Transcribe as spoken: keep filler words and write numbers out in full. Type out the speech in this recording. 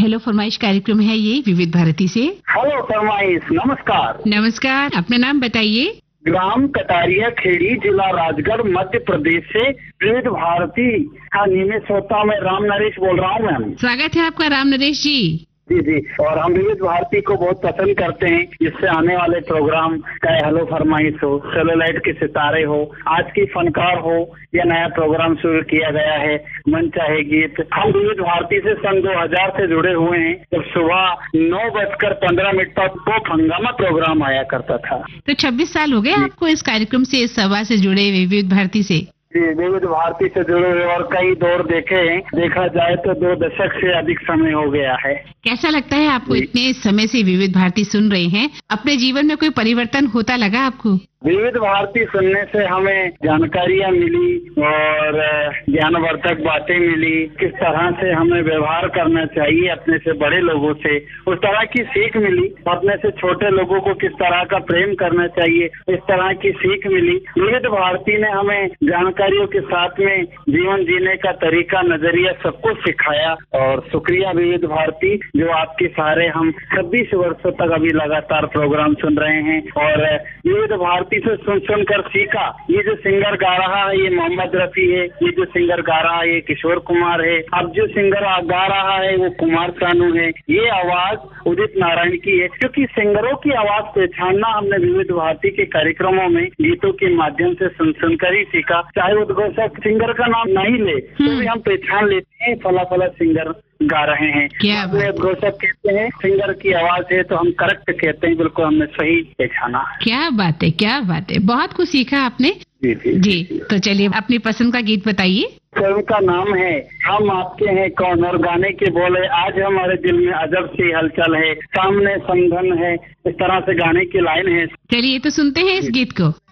Hello फरमाइश कार्यक्रम है ये विविध भारती से। हेलो फरमाइश, नमस्कार। नमस्कार, अपना नाम बताइए। ग्राम कटारिया खेड़ी, जिला राजगढ़, मध्य प्रदेश से विविध भारती का नियमित श्रोता मैं राम नरेश बोल रहा हूँ मैम। स्वागत है आपका राम नरेश जी। जी जी, और हम विविध भारती को बहुत पसंद करते हैं। इससे आने वाले प्रोग्राम चाहे हेलो फरमाइश हो, सेटेलाइट के सितारे हो, आज की फनकार हो या नया प्रोग्राम शुरू किया गया है मन चाहे गीत, हम विविध भारती से सन दो हज़ार से जुड़े हुए हैं। जब सुबह नौ बजकर पंद्रह मिनट पर वो हंगामा प्रोग्राम आया करता था। तो छब्बीस साल हो गए आपको इस कार्यक्रम से, इस सभा से जुड़े विविध भारती से? जी, विविध भारती से जुड़े हुए और कई दौर देखे हैं। देखा जाए तो दो दशक से अधिक समय हो गया है। कैसा लगता है आपको इतने समय से विविध भारती सुन रहे हैं? अपने जीवन में कोई परिवर्तन होता लगा आपको? विविध भारती सुनने से हमें जानकारियाँ मिली और ज्ञानवर्धक बातें मिली। किस तरह से हमें व्यवहार करना चाहिए अपने से बड़े लोगों से, उस तरह की सीख मिली। अपने से छोटे लोगों को किस तरह का प्रेम करना चाहिए, इस तरह की सीख मिली। विविध भारती ने हमें जानकारियों के साथ में जीवन जीने का तरीका, नजरिया सब कुछ सिखाया। और शुक्रिया विविध भारती, जो आपके सहारे हम छब्बीस वर्षों तक अभी लगातार प्रोग्राम सुन रहे हैं। और विविध भारती से सुन सुनकर सीखा। ये जो सिंगर गा रहा है ये मोहम्मद रफी है, ये जो सिंगर गा रहा है ये किशोर कुमार है, अब जो सिंगर गा रहा है वो कुमार सानू है। ये आवाज उदित नारायण की है। क्योंकि सिंगरों की आवाज पहचानना हमने विविध भारती के कार्यक्रमों में गीतों के माध्यम से सुन सुनकर ही सीखा। चाहे उद्घोषक सिंगर का नाम नहीं ले तो भी हम पहचान लेते हैं फला फला सिंगर गा रहे हैं। उद्घोषक कहते हैं सिंगर की आवाज है तो हम करेक्ट कहते हैं, बिल्कुल हमने सही पहचाना। क्या बात है, क्या बात है, बहुत कुछ सीखा आपने। जी जी जी, तो चलिए अपनी पसंद का गीत बताइए। फिल्म का नाम है हम आपके हैं कौन और गाने के बोले आज हमारे दिल में अजब सी हलचल है, सामने समधन है, इस तरह से गाने की लाइन है। चलिए तो सुनते हैं इस गीत को।